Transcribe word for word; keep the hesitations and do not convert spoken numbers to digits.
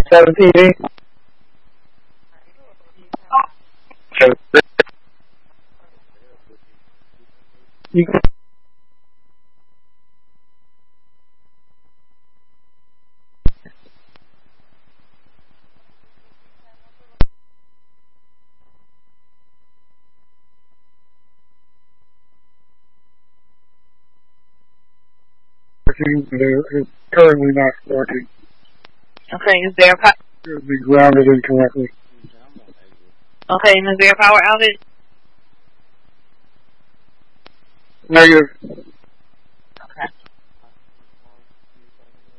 seventeen. You can it's currently not working. Okay, is there a po- It would be grounded incorrectly. okay, and is there a power outage? Negative.